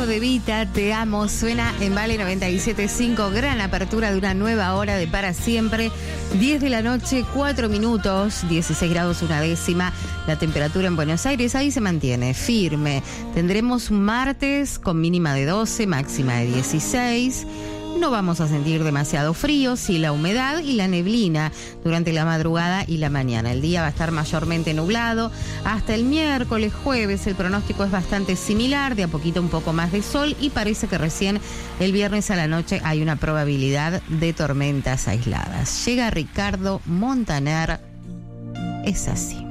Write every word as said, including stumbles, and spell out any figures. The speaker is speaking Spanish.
Bueno de Vita, Te Amo, suena en Vale noventa y siete punto cinco, gran apertura de una nueva hora de Para Siempre, diez de la noche, cuatro minutos, dieciséis grados una décima, la temperatura en Buenos Aires, ahí se mantiene firme. Tendremos un martes con mínima de doce, máxima de dieciséis. No vamos a sentir demasiado frío, sí la humedad y la neblina durante la madrugada y la mañana. El día va a estar mayormente nublado. Hasta el miércoles, jueves, el pronóstico es bastante similar, de a poquito un poco más de sol y parece que recién el viernes a la noche hay una probabilidad de tormentas aisladas. Llega Ricardo Montaner, es así.